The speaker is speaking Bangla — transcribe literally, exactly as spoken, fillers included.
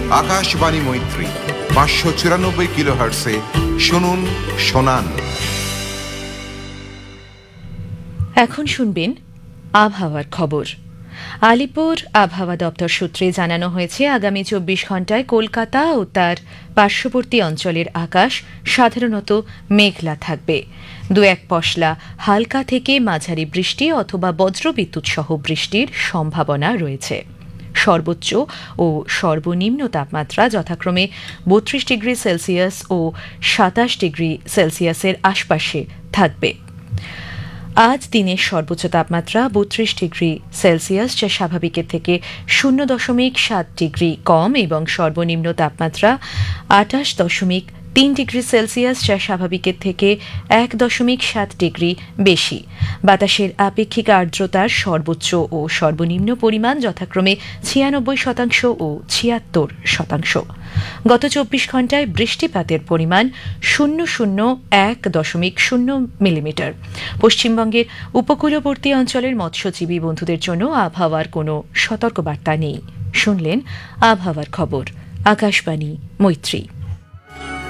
আকাশবাণী মৈত্রী পাঁচশো চুরানব্বই কিলো হার্টসে শুনুন শোনান। এখন শুনবেন আবহাওয়ার খবর। আলিপুর আবহাওয়া দপ্তর সূত্রে জানানো হয়েছে, আগামী চব্বিশ ঘন্টায় কলকাতা ও তার পার্শ্ববর্তী অঞ্চলের আকাশ সাধারণত মেঘলা থাকবে। দু এক পশলা হালকা থেকে মাঝারি বৃষ্টি অথবা বজ্রবিদ্যুৎ সহ বৃষ্টির সম্ভাবনা রয়েছে। সর্বোচ্চ ও সর্বনিম্ন তাপমাত্রা যথাক্রমে বত্রিশ ডিগ্রি সেলসিয়াস ও সাতাশ ডিগ্রি সেলসিয়াসের আশপাশে থাকবে। আজ দিনের সর্বোচ্চ তাপমাত্রা বত্রিশ ডিগ্রি সেলসিয়াস, যা স্বাভাবিকের থেকে শূন্য দশমিক সাত ডিগ্রি কম, এবং সর্বনিম্ন তাপমাত্রা আটাশ দশমিক তিন ডিগ্রি সেলসিয়াস, যা স্বাভাবিকের থেকে এক দশমিক সাত ডিগ্রি বেশি। বাতাসের আপেক্ষিক আর্দ্রতার সর্বোচ্চ ও সর্বনিম্ন পরিমাণ যথাক্রমে ছিয়ানব্বই শতাংশ ও ছিয়াত্তর শতাংশ। গত চব্বিশ ঘন্টায় বৃষ্টিপাতের পরিমাণ শূন্য শূন্য এক দশমিক শূন্য মিলিমিটার। পশ্চিমবঙ্গের উপকূলবর্তী অঞ্চলের মৎস্যজীবী বন্ধুদের জন্য আবহাওয়ার কোনো সতর্কবার্তা নেই। শুনলেন আবহাওয়ার খবর, আকাশবাণী মৈত্রী।